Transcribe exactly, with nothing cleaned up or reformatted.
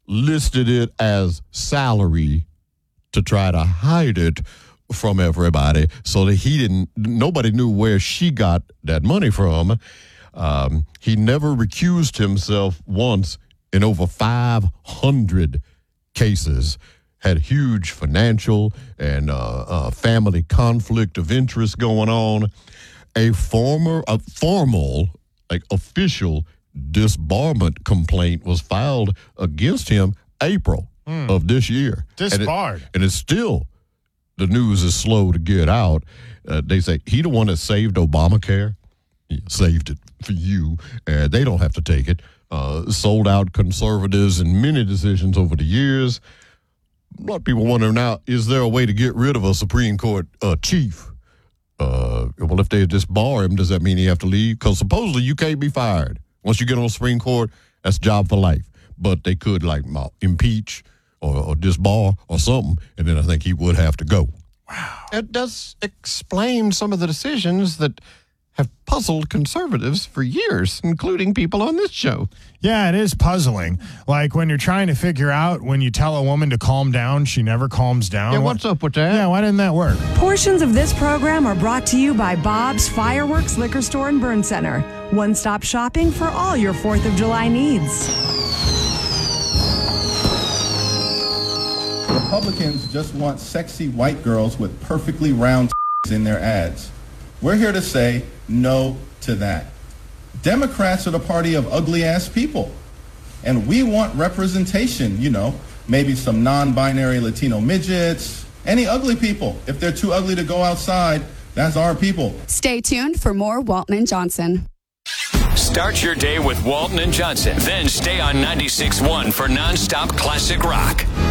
listed it as salary to try to hide it from everybody so that he didn't, nobody knew where she got that money from. Um, he never recused himself once in over five hundred cases, had huge financial and uh, uh, family conflict of interest going on. A former, a formal, like official disbarment complaint was filed against him April mm. of this year. Disbarred. And, it, and it's still, the news is slow to get out. Uh, they say he the one that saved Obamacare. He saved it for you. Uh, they don't have to take it. Uh, sold out conservatives in many decisions over the years. A lot of people wonder now, is there a way to get rid of a Supreme Court uh, chief? Uh, well, if they disbar him, does that mean he have to leave? Because supposedly you can't be fired. Once you get on the Supreme Court, that's job for life. But they could, like, impeach or, or disbar or something, and then I think he would have to go. Wow. It does explain some of the decisions that have puzzled conservatives for years, including people on this show. Yeah, it is puzzling. Like when you're trying to figure out when you tell a woman to calm down, she never calms down. Yeah, what's up with that? Yeah, why didn't that work? Portions of this program are brought to you by Bob's Fireworks Liquor Store and Burn Center. One-stop shopping for all your fourth of July needs. Republicans just want sexy white girls with perfectly round in their ads. We're here to say no to that. Democrats are the party of ugly-ass people. And we want representation, you know, maybe some non-binary Latino midgets, any ugly people. If they're too ugly to go outside, that's our people. Stay tuned for more Walton and Johnson. Start your day with Walton and Johnson. Then stay on ninety-six point one for nonstop classic rock.